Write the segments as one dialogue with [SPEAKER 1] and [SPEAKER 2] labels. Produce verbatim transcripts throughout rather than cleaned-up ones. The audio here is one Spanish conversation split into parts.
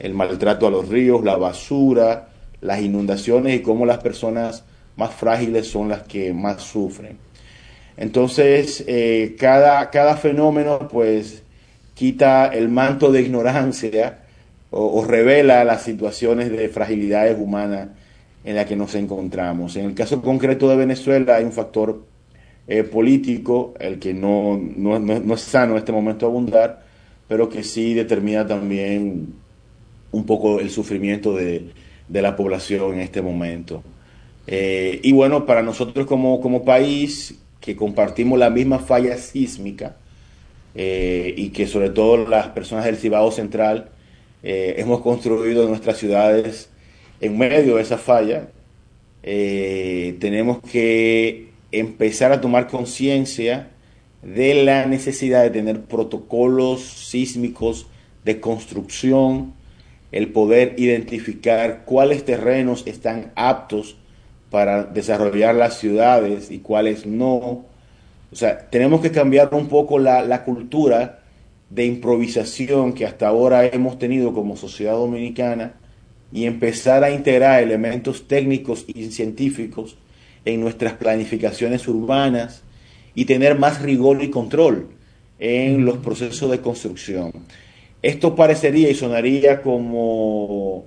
[SPEAKER 1] el maltrato a los ríos, la basura, las inundaciones y cómo las personas más frágiles son las que más sufren. Entonces, eh, cada, cada fenómeno pues quita el manto de ignorancia o, o revela las situaciones de fragilidades humanas en las que nos encontramos. En el caso concreto de Venezuela hay un factor eh, político, el que no, no, no, no es sano en este momento abundar, pero que sí determina también un poco el sufrimiento de, de la población en este momento. Eh, y bueno, para nosotros como, como país, que compartimos la misma falla sísmica, eh, y que sobre todo las personas del Cibao Central eh, hemos construido nuestras ciudades en medio de esa falla, eh, tenemos que empezar a tomar conciencia de la necesidad de tener protocolos sísmicos de construcción, el poder identificar cuáles terrenos están aptos para desarrollar las ciudades y cuáles no. O sea, tenemos que cambiar un poco la, la cultura de improvisación que hasta ahora hemos tenido como sociedad dominicana y empezar a integrar elementos técnicos y científicos en nuestras planificaciones urbanas y tener más rigor y control en los procesos de construcción. Esto parecería y sonaría como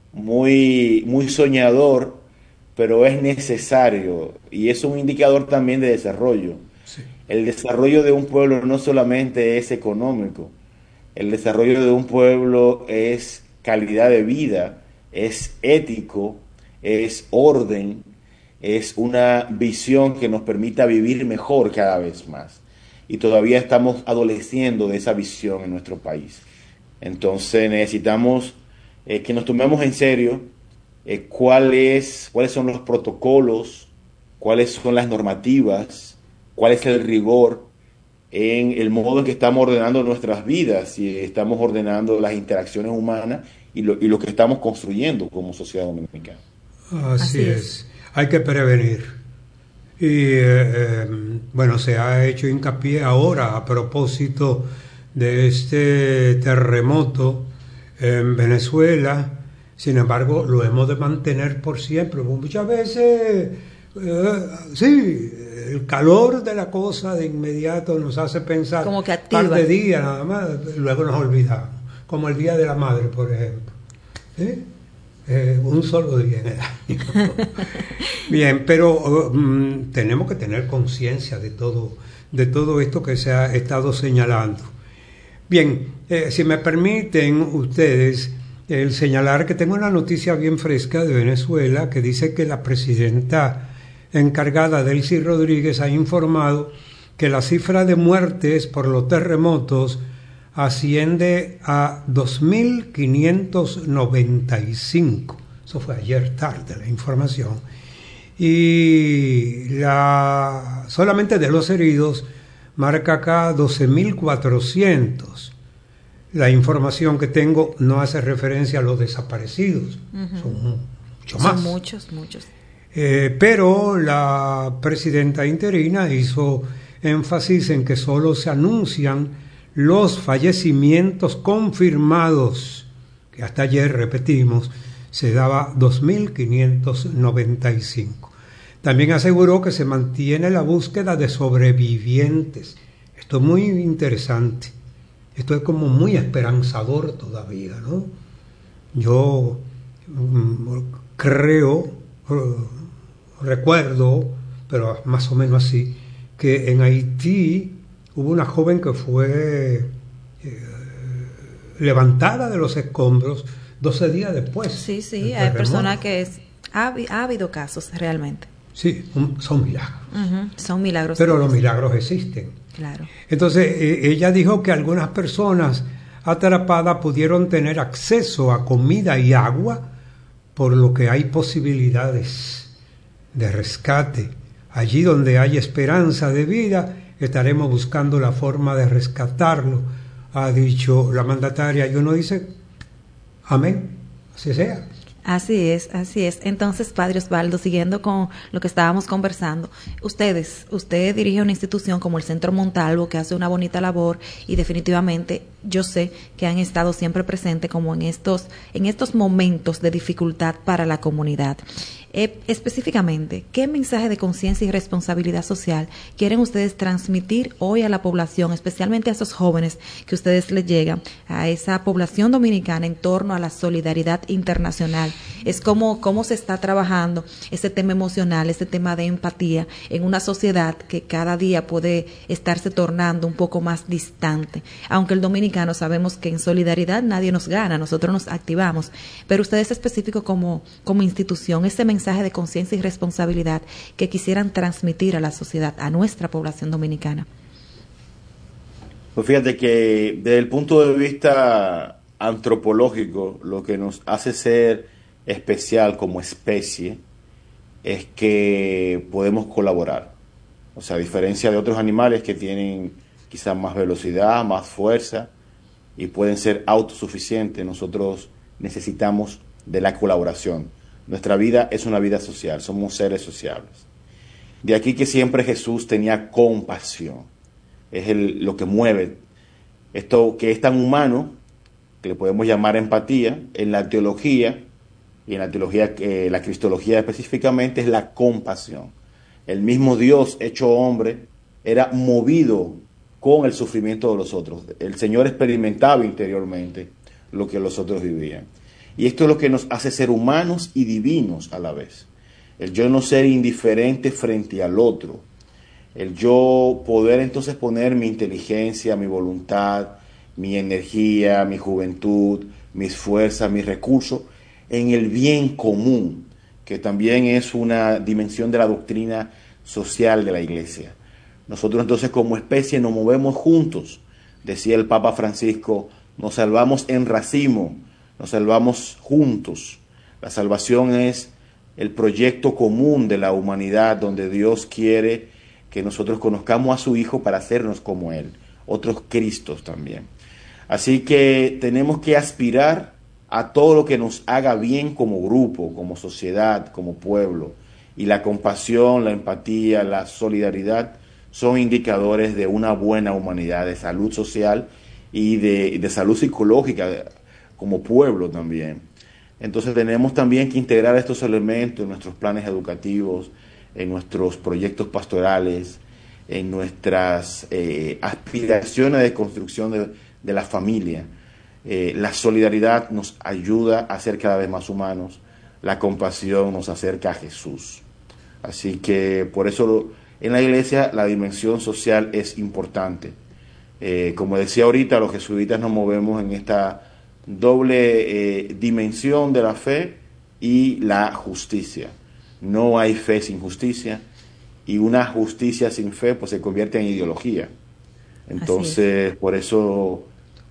[SPEAKER 1] muy, muy soñador, pero es necesario y es un indicador también de desarrollo. Sí. El desarrollo de un pueblo no solamente es económico, el desarrollo de un pueblo es calidad de vida, es ético, es orden, es una visión que nos permita vivir mejor cada vez más. Y todavía estamos adoleciendo de esa visión en nuestro país. Entonces necesitamos eh, que nos tomemos en serio eh, cuál es, cuáles son los protocolos, cuáles son las normativas, cuál es el rigor en el modo en que estamos ordenando nuestras vidas y estamos ordenando las interacciones humanas y lo, y lo que estamos construyendo como sociedad dominicana.
[SPEAKER 2] Así, Así es. es. Hay que prevenir. Y eh, eh, bueno, se ha hecho hincapié ahora a propósito de este terremoto en Venezuela. Sin embargo, lo hemos de mantener por siempre. Muchas veces, eh, sí, el calor de la cosa de inmediato nos hace pensar
[SPEAKER 3] como que
[SPEAKER 2] un par
[SPEAKER 3] activa.
[SPEAKER 2] de días nada más, luego nos olvidamos. Como el Día de la Madre, por ejemplo. ¿Sí? Eh, un solo día en el año. Bien, pero um, tenemos que tener conciencia de todo, de todo esto que se ha estado señalando. Bien, eh, si me permiten ustedes el señalar que tengo una noticia bien fresca de Venezuela que dice que la presidenta encargada, Delcy Rodríguez, ha informado que la cifra de muertes por los terremotos asciende a dos mil quinientos noventa y cinco. Eso fue ayer tarde la información. Y la solamente de los heridos marca acá doce mil cuatrocientos. La información que tengo no hace referencia a los desaparecidos. Uh-huh. Son mucho más.
[SPEAKER 3] Son muchos, muchos.
[SPEAKER 2] Eh, pero la presidenta interina hizo énfasis en que solo se anuncian los fallecimientos confirmados, que hasta ayer, repetimos, se daba dos mil quinientos noventa y cinco. También aseguró que se mantiene la búsqueda de sobrevivientes. Esto es muy interesante. Esto es como muy esperanzador todavía, ¿no? Yo mm, creo, recuerdo, pero más o menos así, que en Haití hubo una joven que fue eh, levantada de los escombros doce días después.
[SPEAKER 3] Sí, sí, hay personas que es, ha, ha habido casos realmente.
[SPEAKER 2] Sí, un, son milagros.
[SPEAKER 3] Uh-huh, son milagros.
[SPEAKER 2] Pero los milagros existen.
[SPEAKER 3] Claro.
[SPEAKER 2] Entonces, eh, ella dijo que algunas personas atrapadas pudieron tener acceso a comida y agua, por lo que hay posibilidades de rescate. Allí donde hay esperanza de vida, estaremos buscando la forma de rescatarlo, ha dicho la mandataria, y uno dice, amén, así sea.
[SPEAKER 3] Así es, así es. Entonces, Padre Osvaldo, siguiendo con lo que estábamos conversando, ustedes, usted dirige una institución como el Centro Montalvo, que hace una bonita labor y definitivamente yo sé que han estado siempre presentes como en estos, en estos momentos de dificultad para la comunidad. Eh, específicamente, ¿qué mensaje de conciencia y responsabilidad social quieren ustedes transmitir hoy a la población, especialmente a esos jóvenes que ustedes les llegan, a esa población dominicana en torno a la solidaridad internacional? Es como cómo se está trabajando ese tema emocional, ese tema de empatía en una sociedad que cada día puede estarse tornando un poco más distante. Aunque el dominicano sabemos que en solidaridad nadie nos gana, nosotros nos activamos, pero ustedes específicos como, como institución, ese mensaje mensaje de conciencia y responsabilidad que quisieran transmitir a la sociedad, a nuestra población dominicana.
[SPEAKER 1] Pues fíjate que desde el punto de vista antropológico, lo que nos hace ser especial como especie es que podemos colaborar. O sea, a diferencia de otros animales que tienen quizás más velocidad, más fuerza y pueden ser autosuficientes, nosotros necesitamos de la colaboración. Nuestra vida es una vida social, somos seres sociables. De aquí que siempre Jesús tenía compasión. Es el, lo que mueve esto que es tan humano, que le podemos llamar empatía, en la teología, y en la teología, eh, la cristología específicamente, es la compasión. El mismo Dios hecho hombre era movido con el sufrimiento de los otros. El Señor experimentaba interiormente lo que los otros vivían. Y esto es lo que nos hace ser humanos y divinos a la vez. El yo no ser indiferente frente al otro. El yo poder entonces poner mi inteligencia, mi voluntad, mi energía, mi juventud, mis fuerzas, mis recursos en el bien común, que también es una dimensión de la doctrina social de la Iglesia. Nosotros entonces como especie nos movemos juntos. Decía el Papa Francisco, nos salvamos en racimo. Nos salvamos juntos. La salvación es el proyecto común de la humanidad donde Dios quiere que nosotros conozcamos a su Hijo para hacernos como Él, otros Cristos también. Así que tenemos que aspirar a todo lo que nos haga bien como grupo, como sociedad, como pueblo. Y la compasión, la empatía, la solidaridad son indicadores de una buena humanidad, de salud social y de, de salud psicológica como pueblo también. Entonces tenemos también que integrar estos elementos en nuestros planes educativos, en nuestros proyectos pastorales, en nuestras eh, aspiraciones de construcción de, de la familia. Eh, la solidaridad nos ayuda a ser cada vez más humanos, la compasión nos acerca a Jesús. Así que por eso en la iglesia la dimensión social es importante. Eh, como decía ahorita, los jesuitas nos movemos en esta doble eh, dimensión de la fe y la justicia. No hay fe sin justicia y una justicia sin fe pues se convierte en ideología. Entonces, por eso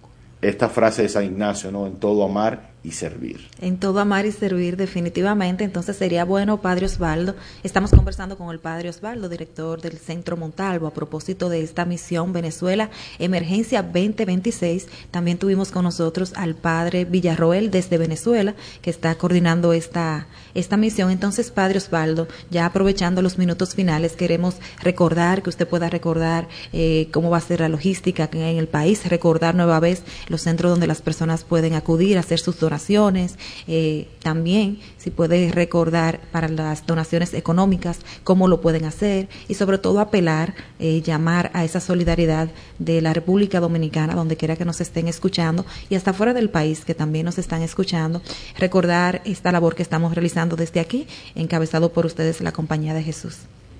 [SPEAKER 1] esta frase de San Ignacio, ¿no? En todo amar y servir.
[SPEAKER 3] En todo amar y servir, definitivamente. Entonces sería bueno, Padre Osvaldo, estamos conversando con el Padre Osvaldo, director del Centro Montalvo, a propósito de esta misión Venezuela Emergencia veinte veintiséis. También tuvimos con nosotros al Padre Villarroel desde Venezuela, que está coordinando esta, esta misión. Entonces, Padre Osvaldo, ya aprovechando los minutos finales, queremos recordar, que usted pueda recordar eh, cómo va a ser la logística en el país, recordar nueva vez los centros donde las personas pueden acudir a hacer sus donaciones, eh, también si puede recordar para las donaciones económicas cómo lo pueden hacer y sobre todo apelar, eh, llamar a esa solidaridad de la República Dominicana, donde quiera que nos estén escuchando y hasta fuera del país que también nos están escuchando, recordar esta labor que estamos realizando desde aquí, encabezado por ustedes, la Compañía de Jesús.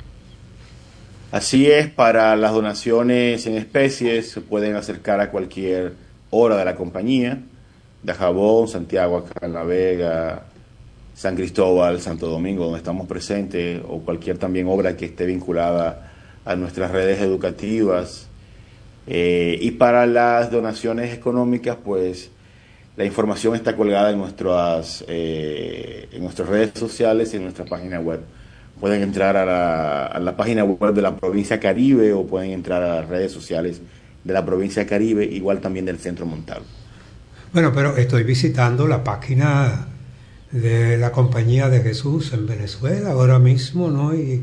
[SPEAKER 1] Así es, para las donaciones en especies se pueden acercar a cualquier hora de la compañía, Dajabón, Santiago, acá en La Vega, San Cristóbal, Santo Domingo, donde estamos presentes, o cualquier también obra que esté vinculada a nuestras redes educativas. Eh, y para las donaciones económicas, pues la información está colgada en nuestras, eh, en nuestras redes sociales y en nuestra página web. Pueden entrar a la, a la página web de la provincia Caribe o pueden entrar a las redes sociales de la provincia Caribe, igual también del Centro Montalvo.
[SPEAKER 2] Bueno, pero estoy visitando la página de la Compañía de Jesús en Venezuela ahora mismo, ¿no? Y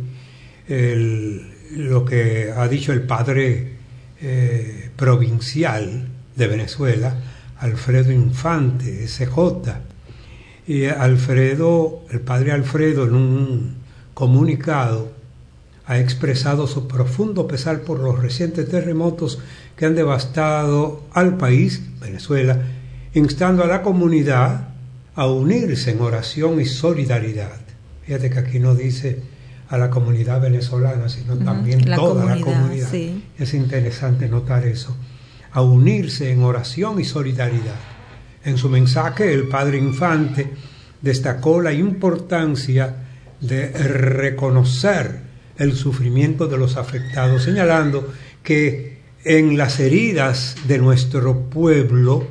[SPEAKER 2] el, lo que ha dicho el padre eh, provincial de Venezuela, Alfredo Infante, S J. Y Alfredo, el padre Alfredo, en un comunicado, ha expresado su profundo pesar por los recientes terremotos que han devastado al país, Venezuela, instando a la comunidad a unirse en oración y solidaridad. Fíjate que aquí no dice a la comunidad venezolana, sino uh-huh, también la toda comunidad, la comunidad. Sí. Es interesante notar eso. A unirse en oración y solidaridad. En su mensaje, el padre Infante destacó la importancia de reconocer el sufrimiento de los afectados, señalando que en las heridas de nuestro pueblo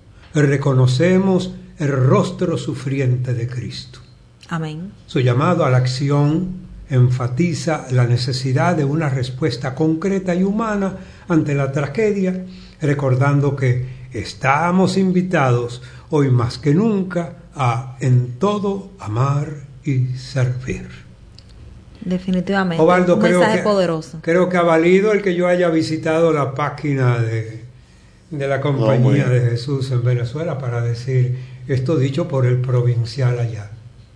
[SPEAKER 2] reconocemos el rostro sufriente de Cristo.
[SPEAKER 3] Amén.
[SPEAKER 2] Su llamado a la acción enfatiza la necesidad de una respuesta concreta y humana ante la tragedia, recordando que estamos invitados hoy más que nunca a en todo amar y servir.
[SPEAKER 3] Definitivamente,
[SPEAKER 2] Osvaldo,
[SPEAKER 3] un
[SPEAKER 2] creo
[SPEAKER 3] mensaje
[SPEAKER 2] que,
[SPEAKER 3] poderoso.
[SPEAKER 2] Creo que ha valido el que yo haya visitado la página de, de la Compañía no, de Jesús en Venezuela para decir esto dicho por el provincial allá.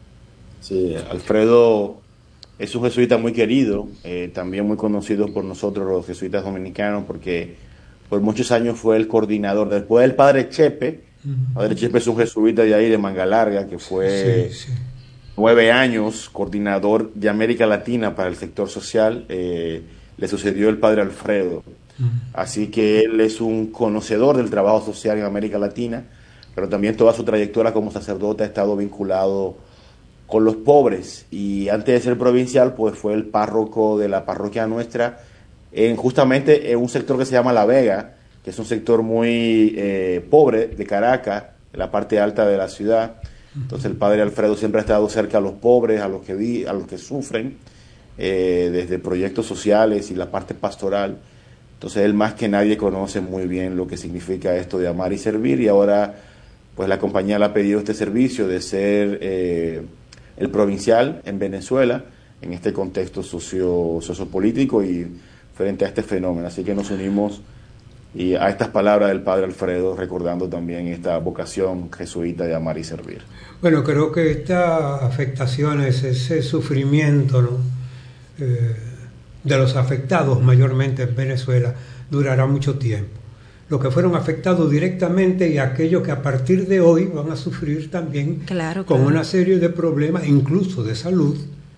[SPEAKER 1] Sí, Alfredo es un jesuita muy querido, eh, también muy conocido por nosotros los jesuitas dominicanos, porque por muchos años fue el coordinador. Después del padre Chepe, uh-huh. Padre Chepe es un jesuita de ahí, de Manga Larga, que fue sí, sí. nueve años coordinador de América Latina para el sector social. Eh, le sucedió el padre Alfredo. Uh-huh. Así que él es un conocedor del trabajo social en América Latina, pero también toda su trayectoria como sacerdote ha estado vinculado con los pobres, y antes de ser provincial pues fue el párroco de la parroquia nuestra en justamente en un sector que se llama La Vega, que es un sector muy eh, pobre de Caracas, en la parte alta de la ciudad. Entonces el padre Alfredo siempre ha estado cerca a los pobres, a los que vi, a los que sufren, eh, desde proyectos sociales y la parte pastoral. Entonces él más que nadie conoce muy bien lo que significa esto de amar y servir, y ahora pues la compañía le ha pedido este servicio de ser eh, el provincial en Venezuela, en este contexto socio, sociopolítico y frente a este fenómeno. Así que nos unimos y a estas palabras del padre Alfredo, recordando también esta vocación jesuita de amar y servir.
[SPEAKER 2] Bueno, creo que estas afectaciones, ese sufrimiento, ¿no? eh, de los afectados mayormente en Venezuela, durará mucho tiempo. Los que fueron afectados directamente y aquellos que a partir de hoy van a sufrir también
[SPEAKER 3] claro,
[SPEAKER 2] con
[SPEAKER 3] claro.
[SPEAKER 2] una serie de problemas, incluso de salud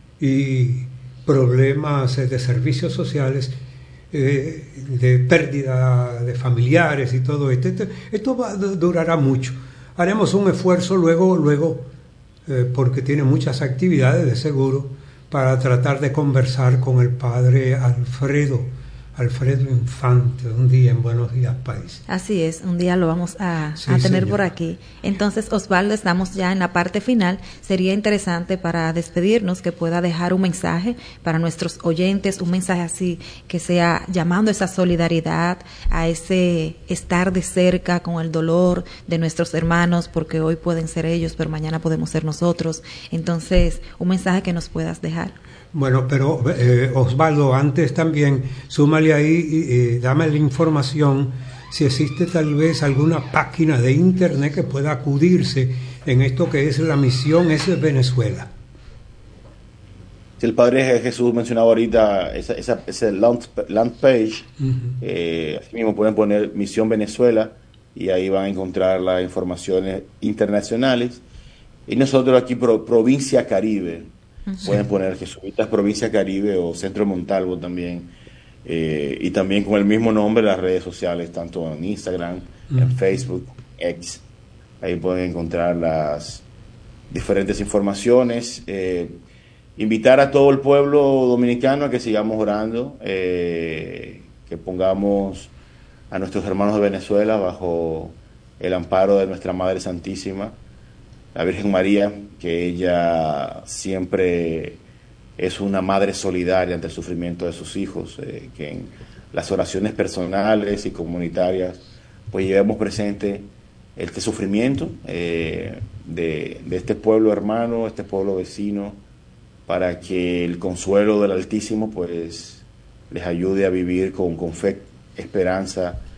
[SPEAKER 2] y problemas de servicios sociales, eh, de pérdida de familiares y todo esto. Esto, esto va, durará mucho. Haremos un esfuerzo luego, luego eh, porque tiene muchas actividades de seguro, para tratar de conversar con el padre Alfredo. Alfredo Infante, un día en Buenos Días País.
[SPEAKER 3] Así es, un día lo vamos a, sí, a tener señor. Por aquí. Entonces, Osvaldo, estamos ya en la parte final. Sería interesante para despedirnos que pueda dejar un mensaje para nuestros oyentes, un mensaje así que sea llamando a esa solidaridad, a ese estar de cerca con el dolor de nuestros hermanos, porque hoy pueden ser ellos, pero mañana podemos ser nosotros. Entonces, un mensaje que nos puedas dejar.
[SPEAKER 2] Bueno, pero eh, Osvaldo, antes también, súmale ahí y eh, dame la información si existe tal vez alguna página de internet que pueda acudirse en esto que es la misión es de Venezuela.
[SPEAKER 1] Si el Padre Jesús mencionaba ahorita esa, esa, ese land, land page, uh-huh. eh, así mismo pueden poner Misión Venezuela y ahí van a encontrar las informaciones internacionales. Y nosotros aquí, Pro, Provincia Caribe, sí. Pueden poner Jesuitas Provincia Caribe o Centro Montalvo también, eh, y también con el mismo nombre las redes sociales, tanto en Instagram, uh-huh. en Facebook, X, ahí pueden encontrar las diferentes informaciones. Eh, invitar a todo el pueblo dominicano a que sigamos orando, eh, que pongamos a nuestros hermanos de Venezuela bajo el amparo de nuestra Madre Santísima, la Virgen María, que ella siempre es una madre solidaria ante el sufrimiento de sus hijos, eh, que en las oraciones personales y comunitarias pues llevemos presente este sufrimiento eh, de, de este pueblo hermano, este pueblo vecino, para que el consuelo del Altísimo pues les ayude a vivir con, con fe, esperanza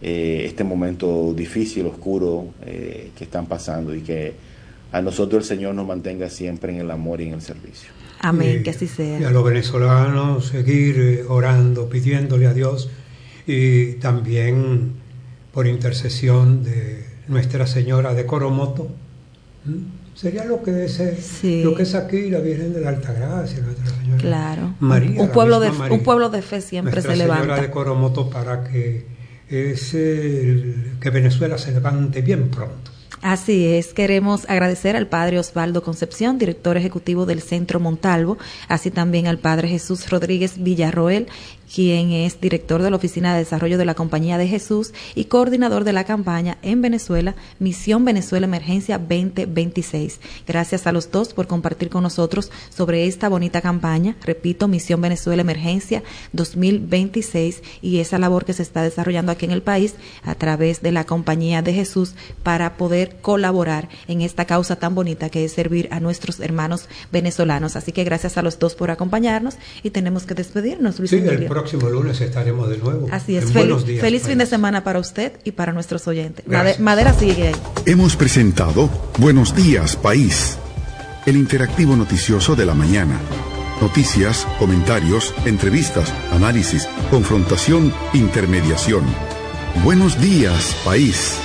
[SPEAKER 1] eh, este momento difícil, oscuro eh, que están pasando, y que a nosotros el Señor nos mantenga siempre en el amor y en el servicio.
[SPEAKER 3] Amén,
[SPEAKER 2] y,
[SPEAKER 3] que así sea.
[SPEAKER 2] Y a los venezolanos seguir eh, orando, pidiéndole a Dios, y también por intercesión de Nuestra Señora de Coromoto. ¿Mm? Sería lo que es, sí. lo que es aquí la Virgen de la Altagracia, Nuestra Señora
[SPEAKER 3] claro.
[SPEAKER 2] María.
[SPEAKER 3] Un pueblo, de,
[SPEAKER 2] María,
[SPEAKER 3] un pueblo de fe siempre
[SPEAKER 2] Nuestra
[SPEAKER 3] se
[SPEAKER 2] Señora
[SPEAKER 3] levanta.
[SPEAKER 2] de Coromoto, para que, ese, que Venezuela se levante bien pronto.
[SPEAKER 3] Así es, queremos agradecer al Padre Osvaldo Concepción, director ejecutivo del Centro Montalvo, así también al Padre Jesús Rodríguez Villarroel, quien es director de la Oficina de Desarrollo de la Compañía de Jesús y coordinador de la campaña en Venezuela, Misión Venezuela Emergencia veinte veintiséis. Gracias a los dos por compartir con nosotros sobre esta bonita campaña, repito, Misión Venezuela Emergencia dos mil veintiséis, y esa labor que se está desarrollando aquí en el país a través de la Compañía de Jesús para poder colaborar en esta causa tan bonita que es servir a nuestros hermanos venezolanos. Así que gracias a los dos por acompañarnos, y tenemos que despedirnos, Luis
[SPEAKER 2] Sí,
[SPEAKER 3] Emilio.
[SPEAKER 2] El próximo lunes estaremos de nuevo.
[SPEAKER 3] Así es. Feliz,
[SPEAKER 2] días,
[SPEAKER 3] feliz fin de semana para usted y para nuestros oyentes. Made, Madera sigue ahí.
[SPEAKER 4] Hemos presentado Buenos Días, País, el interactivo noticioso de la mañana. Noticias, comentarios, entrevistas, análisis, confrontación, intermediación. Buenos días, País.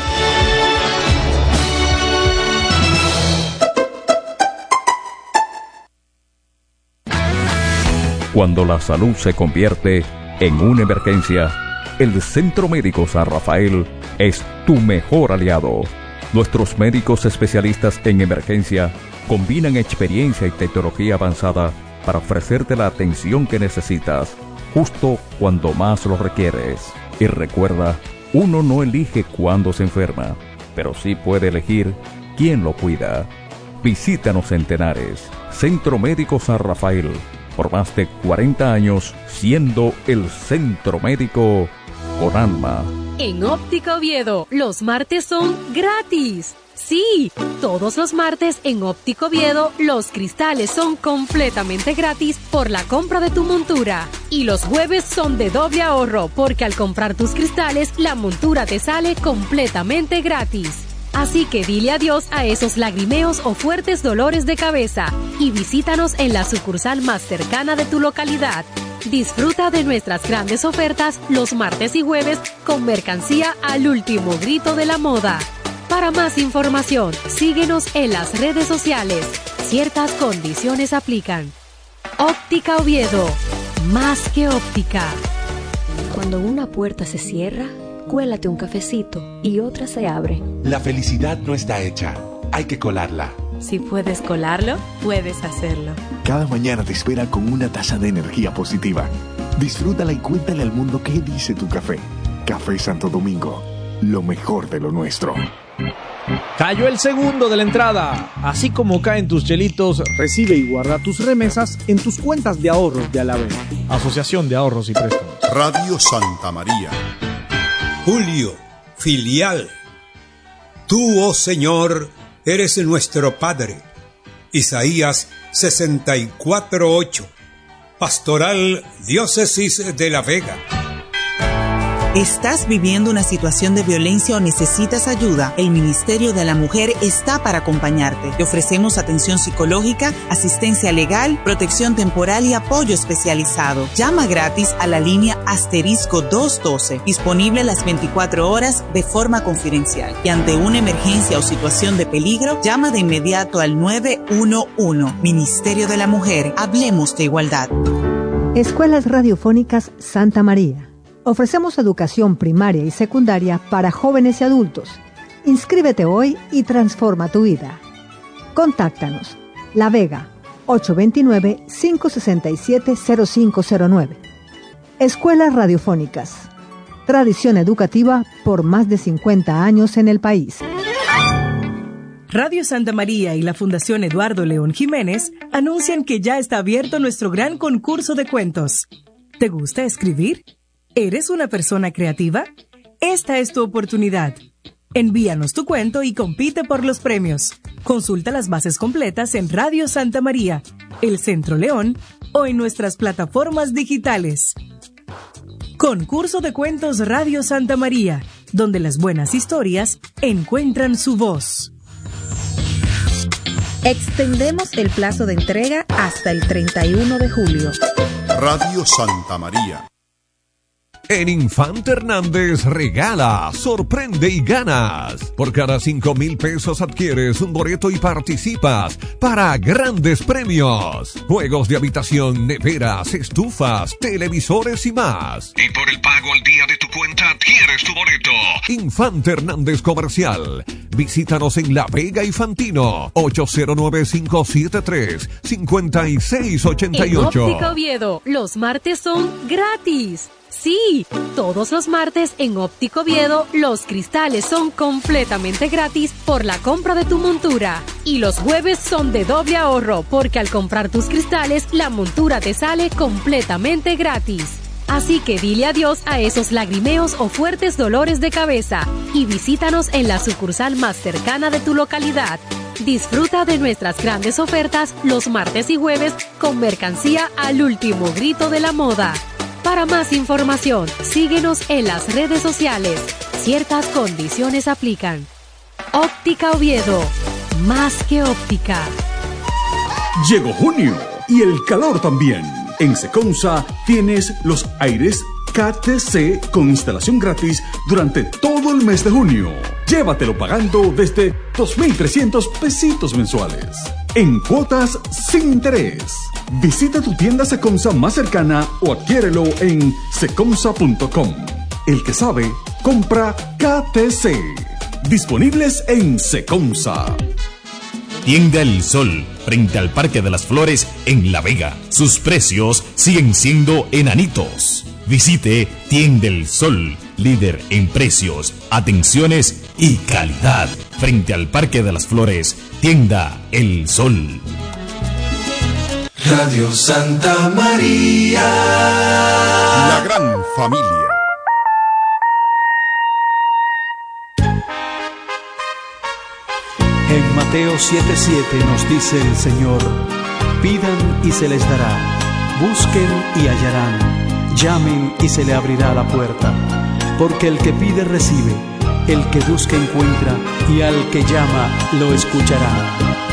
[SPEAKER 5] Cuando la salud se convierte en una emergencia, el Centro Médico San Rafael es tu mejor aliado. Nuestros médicos especialistas en emergencia combinan experiencia y tecnología avanzada para ofrecerte la atención que necesitas, justo cuando más lo requieres. Y recuerda, uno no elige cuándo se enferma, pero sí puede elegir quién lo cuida. Visítanos en Tenares, Centro Médico San Rafael, por más de cuarenta años siendo el centro médico con alma.
[SPEAKER 6] En Óptica Oviedo, los martes son gratis. Sí, todos los martes en Óptica Oviedo, los cristales son completamente gratis por la compra de tu montura. Y los jueves son de doble ahorro, porque al comprar tus cristales, la montura te sale completamente gratis. Así que dile adiós a esos lagrimeos o fuertes dolores de cabeza y visítanos en la sucursal más cercana de tu localidad. Disfruta de nuestras grandes ofertas los martes y jueves con mercancía al último grito de la moda. Para más información, síguenos en las redes sociales. Ciertas condiciones aplican. Óptica Oviedo, más que óptica.
[SPEAKER 7] Cuando una puerta se cierra, cuélate un cafecito y otra se abre.
[SPEAKER 8] La felicidad no está hecha, hay que colarla.
[SPEAKER 9] Si puedes colarlo, puedes hacerlo.
[SPEAKER 10] Cada mañana te espera con una taza de energía positiva. Disfrútala y cuéntale al mundo qué dice tu café. Café Santo Domingo, lo mejor de lo nuestro.
[SPEAKER 11] Cayó el segundo de la entrada. Así como caen tus chelitos, recibe y guarda tus remesas en tus cuentas de ahorros de Alavés, Asociación de Ahorros y Préstamos.
[SPEAKER 12] Radio Santa María.
[SPEAKER 13] Julio, filial. Tú, oh Señor, eres nuestro Padre. Isaías sesenta y cuatro ocho. Pastoral Diócesis de La Vega.
[SPEAKER 14] ¿Estás viviendo una situación de violencia o necesitas ayuda? El Ministerio de la Mujer está para acompañarte. Te ofrecemos atención psicológica, asistencia legal, protección temporal y apoyo especializado. Llama gratis a la línea asterisco doscientos doce, disponible las veinticuatro horas de forma confidencial. Y ante una emergencia o situación de peligro, llama de inmediato al nueve uno uno. Ministerio de la Mujer, hablemos de igualdad.
[SPEAKER 15] Escuelas Radiofónicas Santa María. Ofrecemos educación primaria y secundaria para jóvenes y adultos. Inscríbete hoy y transforma tu vida. Contáctanos. La Vega, ocho dos nueve, cinco seis siete, cero cinco cero nueve. Escuelas Radiofónicas. Tradición educativa por más de cincuenta años en el país.
[SPEAKER 16] Radio Santa María y la Fundación Eduardo León Jiménez anuncian que ya está abierto nuestro gran concurso de cuentos. ¿Te gusta escribir? ¿Eres una persona creativa? Esta es tu oportunidad. Envíanos tu cuento y compite por los premios. Consulta las bases completas en Radio Santa María, El Centro León o en nuestras plataformas digitales. Concurso de Cuentos Radio Santa María. donde las buenas historias encuentran su voz.
[SPEAKER 3] Extendemos el plazo de entrega hasta el treinta y uno de julio.
[SPEAKER 12] Radio Santa María.
[SPEAKER 17] En Infante Hernández regala, sorprende y ganas. Por cada cinco mil pesos adquieres un boleto y participas para grandes premios. Juegos de habitación, neveras, estufas, televisores y más.
[SPEAKER 18] Y por el pago al día de tu cuenta adquieres tu boleto.
[SPEAKER 17] Infante Hernández Comercial. Visítanos en La Vega y Fantino. ocho cero nueve, cinco siete tres, cinco seis ocho ocho.
[SPEAKER 6] En Óptica Oviedo, los martes son gratis. Sí, todos los martes en Óptico Oviedo los cristales son completamente gratis por la compra de tu montura. Y los jueves son de doble ahorro porque al comprar tus cristales la montura te sale completamente gratis. Así que dile adiós a esos lagrimeos o fuertes dolores de cabeza y visítanos en la sucursal más cercana de tu localidad. Disfruta de nuestras grandes ofertas los martes y jueves con mercancía al último grito de la moda. Para más información, síguenos en las redes sociales. Ciertas condiciones aplican. Óptica Oviedo, más que óptica.
[SPEAKER 19] Llegó junio y el calor también. En Seconsa tienes los aires K T C con instalación gratis durante todo el mes de junio. Llévatelo pagando desde dos mil trescientos pesitos mensuales. En cuotas sin interés. Visita tu tienda Seconsa más cercana o adquiérelo en seconsa punto com. El que sabe, compra K T C. Disponibles en Seconsa.
[SPEAKER 20] Tienda El Sol, frente al Parque de las Flores en La Vega. Sus precios siguen siendo enanitos. Visite Tienda El Sol, líder en precios, atenciones y calidad. Frente al Parque de las Flores, Tienda El Sol.
[SPEAKER 21] Radio Santa María.
[SPEAKER 12] La gran familia.
[SPEAKER 22] En Mateo siete siete nos dice el Señor: pidan y se les dará, busquen y hallarán, llamen y se le abrirá la puerta. Porque el que pide recibe, el que busca encuentra, y al que llama lo escuchará.